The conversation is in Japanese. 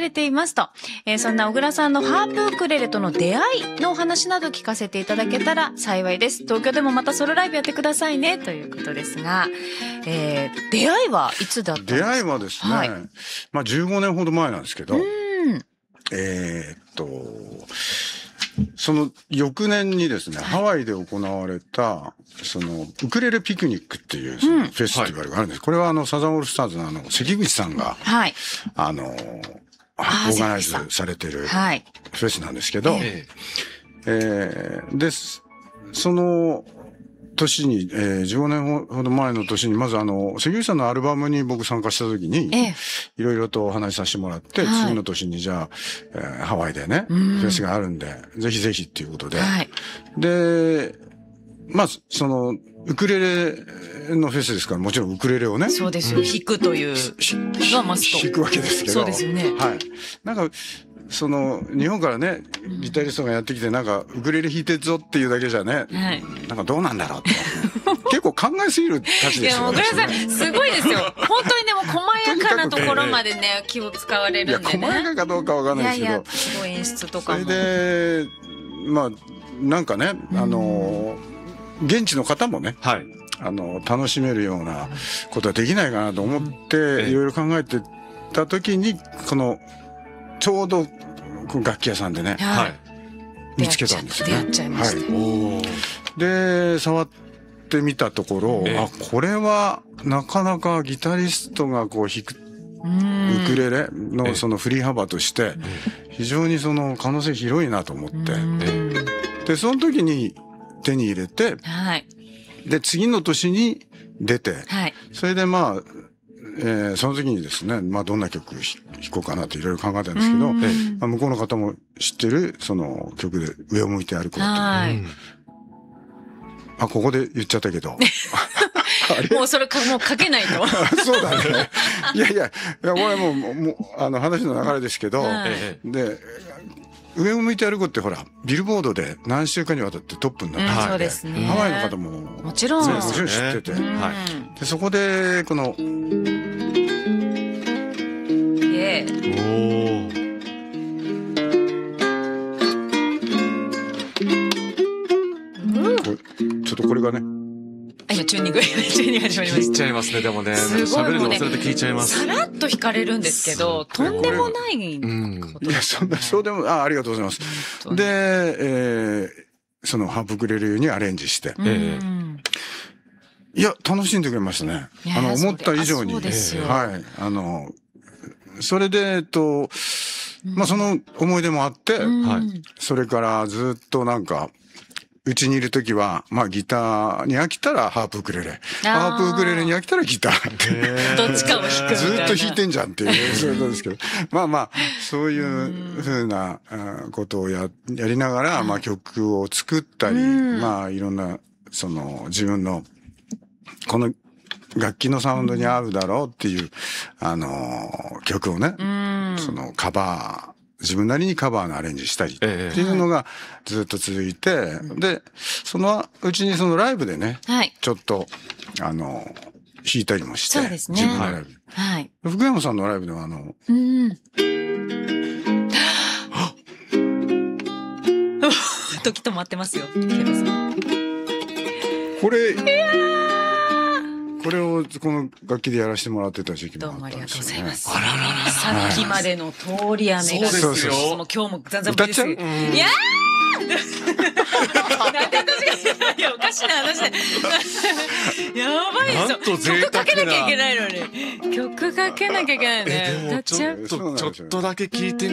れていますと。そんな小倉さんのハープウクレレとの出会いのお話など聞かせていただけたら幸いです。東京でもまたソロライブやってくださいね、ということですが、出会いはいつだったんですか？ 出会いはですね、 はい、 まあ15年ほど前なんですけど、その翌年にですね、ハワイで行われた、その、ウクレレピクニックっていうフェスティバルがあるんです。これはサザンオールスターズの関口さんが、 はい、 オーガナイズされてるフェスなんですけど、で、その年に、15年ほど前の年に、まず関口さんのアルバムに僕参加した時に、いろいろとお話しさせてもらって、次の年にじゃあ、ハワイでね、フェスがあるんで、ぜひぜひっていうことで、で、まあ、その、ウクレレのフェスですから、もちろんウクレレをね。 そうですよ。弾くというのがマスト。 弾くわけですけど。 そうですよね。 はい。なんか、その、日本からね、ギタリストがやってきて、なんか、ウクレレ弾いてるぞっていうだけじゃね、なんかどうなんだろうって。結構考えすぎるたちですよね。 いや、小倉さん、すごいですよ。本当にでも細やかなところまでね、気を使われるんでね。 いや、細やかかどうかわかんないですけど。 いやいや、すごい演出とかも。 それで、まあ、なんかね、現地の方もね、楽しめるようなことはできないかなと思って、いろいろ考えてた時に、ちょうど楽器屋さんでね、見つけたんですよね。 出会っちゃいました。 で、触ってみたところ、これはなかなかギタリストがこう弾くウクレレのその振り幅として、非常にその可能性広いなと思って、で、その時に手に入れて、で、次の年に出て、それでまあ、その時にですね、まあどんな曲弾こうかなっていろいろ考えたんですけど、まあ、向こうの方も知ってるその曲で上を向いて歩こうと。ここで言っちゃったけど。 もうそれもう書けないと。 そうだね。いや、これもう、話の流れですけど、で、上を向いて歩こうってほら、ビルボードで何週間にわたってトップになってて、 そうですね。 ハワイの方ももちろん知ってて、でそこで、この、ちょっとこれがね、 今チューニング始まりました。 聞いちゃいますね、でもね。喋るの忘れて聞いちゃいます。 さらっと弾かれるんですけど、とんでもないこと。 いや、そうでも、ありがとうございます。で、そのハープウクレレにアレンジして。いや、楽しんでくれましたね。思った以上に。それで、まあ、その思い出もあって、それからずっとなんか、うちにいるときは、まあギターに飽きたらハープウクレレ。ハープウクレレに飽きたらギターって。 どっちかを弾く。 ずっと弾いてんじゃんっていう、そういうことですけど。まあ、そういうふうなことをやりながら、まあ曲を作ったり、まあいろんな、その自分の、この楽器のサウンドに合うだろうっていう、曲をね、そのカバー、自分なりにカバーのアレンジしたりっていうのがずっと続いて、で、そのうちにそのライブでね、ちょっと、弾いたりもして、 そうですね。 自分のライブ。福山さんのライブでは時止まってますよ。 これをこの楽器でやらせてもらってた時期もあったんですよね。 どうもありがとうございます。さっきまでの通り雨が。 そうですよ。 今日もザンザン歌っちゃう？ いやーなんで私が、いや、おかしな話で。やばいですよ。曲かけなきゃいけないのに。曲かけなきゃいけないね。 でもちょっとだけ聞いて